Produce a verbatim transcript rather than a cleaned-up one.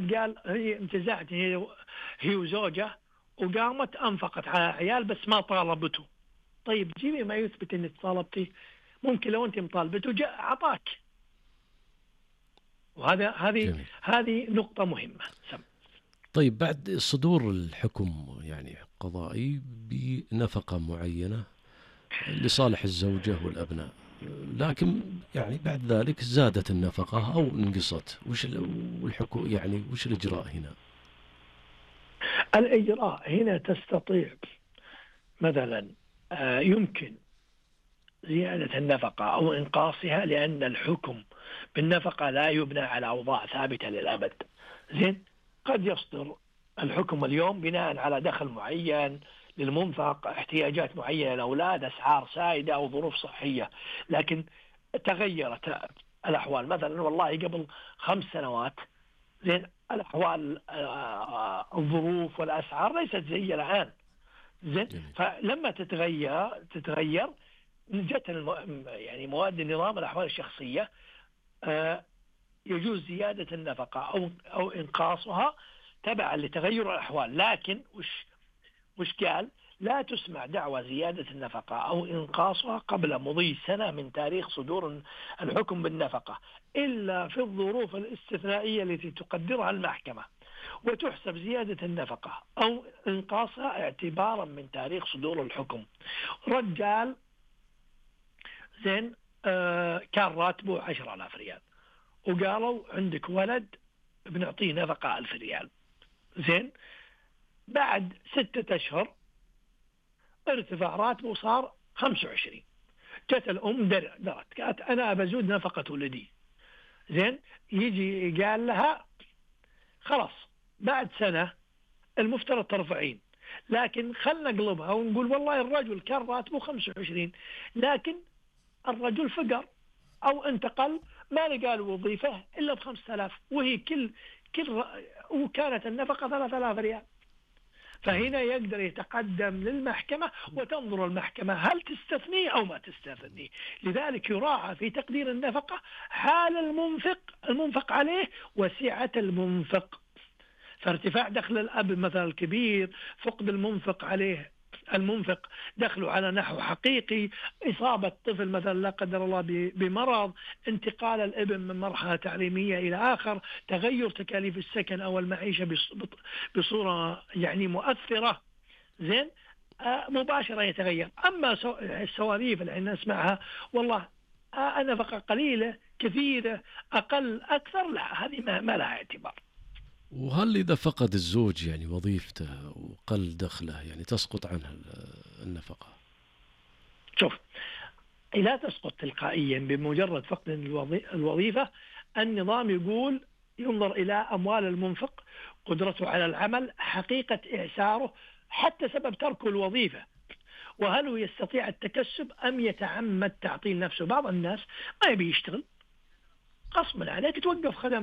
الرجل قال هي انتزعت، هي هي وزوجة وقامت أنفقت على عيال بس ما طالبته. طيب جيبي ما يثبت انك طالبتي، ممكن لو انت مطالبته جاء اعطاك. وهذا هذه جميل. هذه نقطة مهمة. سم. طيب بعد صدور الحكم يعني قضائي بنفقة معينة لصالح الزوجة والأبناء، لكن يعني بعد ذلك زادت النفقة أو انقصت، وش الحكم يعني وش الإجراء هنا؟ الإجراء هنا تستطيع مثلا آه، يمكن زيادة النفقة أو إنقاصها، لأن الحكم بالنفقة لا يبنى على أوضاع ثابتة للأبد. زين، قد يصدر الحكم اليوم بناء على دخل معين للمنفق، احتياجات معينة للأولاد، أسعار سائدة أو ظروف صحية، لكن تغيرت الأحوال. مثلا والله قبل خمس سنوات زين الأحوال آه، الظروف والأسعار ليست زي الآن. زين، جميل. فلما تتغير تتغير جت الم... يعني مواد النظام الأحوال الشخصية، آه، يجوز زيادة النفقة أو أو إنقاصها تبعا لتغير الأحوال. لكن وش وش قال؟ لا تسمع دعوى زيادة النفقة أو إنقاصها قبل مضي سنة من تاريخ صدور الحكم بالنفقة، إلا في الظروف الاستثنائية التي تقدرها المحكمة، وتحسب زيادة النفقة أو إنقاصها اعتبارا من تاريخ صدور الحكم. رجال زين آه كان راتبه عشرة آلاف ريال، وقالوا عندك ولد بنعطيه نفقة ألف ريال. زين، بعد ستة أشهر ارتفع راتبه وصار خمسة وعشرين. جت الأم در درت قالت أنا بزود نفقة ولدي. زين، يجي قال لها خلاص بعد سنة المفترض ترفعين، لكن خلنا نقلبها ونقول والله الرجل كان راتبه خمسة وعشرين، لكن الرجل فقر أو انتقل ما لقى له وظيفة إلا بخمسة آلاف، وهي كل كل وكانت النفقة ثلاثة آلاف ريال. فهنا يقدر يتقدم للمحكمة وتنظر المحكمة هل تستثني أو ما تستثني. لذلك يراعى في تقدير النفقة حال المنفق المنفق عليه وسعة المنفق. فارتفاع دخل الأب مثلا الكبير، فقد المنفق عليه المنفق دخله على نحو حقيقي، إصابة طفل مثلا لا قدر الله بمرض، انتقال الابن من مرحلة تعليمية إلى آخر، تغير تكاليف السكن أو المعيشة بصورة يعني مؤثرة. زين، آه مباشرة يتغير. أما السواليف اللي نسمعها والله آه نفقة قليلة كثيرة أقل أكثر، لا هذه ما, ما لها اعتبار. وهل إذا فقد الزوج يعني وظيفته وقل دخله يعني تسقط عنه النفقة؟ شوف، لا تسقط تلقائيا بمجرد فقد الوظيفة. النظام يقول ينظر إلى أموال المنفق، قدرته على العمل، حقيقة إعساره، حتى سبب تركه الوظيفة، وهل هو يستطيع التكسب أم يتعمد تعطيل نفسه. بعض الناس ما يبي يشتغل، غصبا عليك توقف خدمة